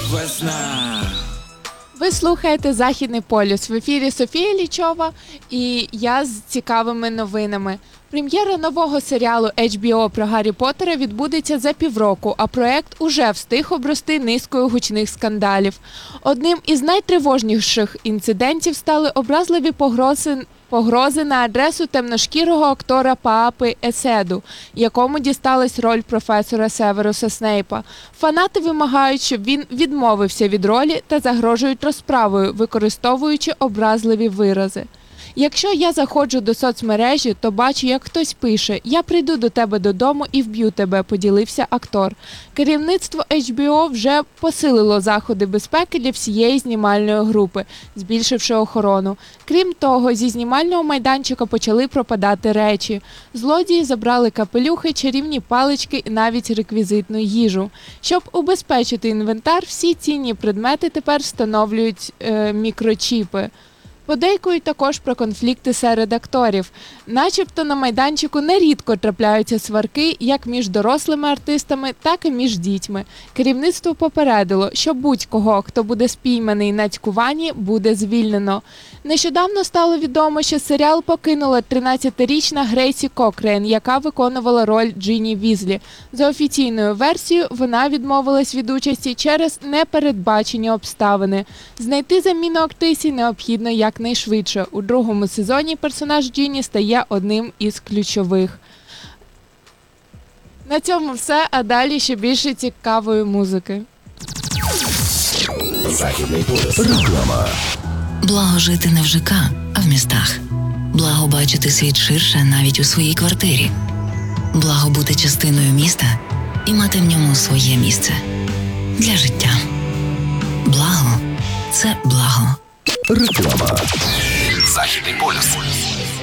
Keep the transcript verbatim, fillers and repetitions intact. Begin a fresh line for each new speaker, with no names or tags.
Весна.
Ви слухаєте «Західний полюс». В ефірі Софія Лічова і я з цікавими новинами. Прем'єра нового серіалу ейч бі о про Гаррі Поттера відбудеться за півроку, а проект уже встиг обрости низкою гучних скандалів. Одним із найтривожніших інцидентів стали образливі погрози Погрози на адресу темношкірого актора Паапи Еседу, якому дісталась роль професора Северуса Снейпа. Фанати вимагають, щоб він відмовився від ролі та загрожують розправою, використовуючи образливі вирази. Якщо я заходжу до соцмережі, то бачу, як хтось пише «Я прийду до тебе додому і вб'ю тебе», – поділився актор. Керівництво ейч бі о вже посилило заходи безпеки для всієї знімальної групи, збільшивши охорону. Крім того, зі знімального майданчика почали пропадати речі. Злодії забрали капелюхи, чарівні палички і навіть реквізитну їжу. Щоб убезпечити інвентар, всі цінні предмети тепер встановлюють е, мікрочіпи. Подейкують також про конфлікти серед акторів. Начебто на майданчику нерідко трапляються сварки як між дорослими артистами, так і між дітьми. Керівництво попередило, що будь-кого, хто буде спійманий на цькуванні, буде звільнено. Нещодавно стало відомо, що серіал покинула тринадцятирічна Грейсі Кокрейн, яка виконувала роль Джині Візлі. За офіційною версією, вона відмовилась від участі через непередбачені обставини. Знайти заміну актрисі необхідно якнайшвидше. У другому сезоні персонаж Джині стає одним із ключових. На цьому все, а далі ще більше цікавої музики.
Західний полюс. Реклама.
Благо жити не в ЖК, а в містах. Благо бачити світ ширше навіть у своїй квартирі. Благо бути частиною міста і мати в ньому своє місце. Для життя. Благо – це благо.
Реклама. Західний полюс.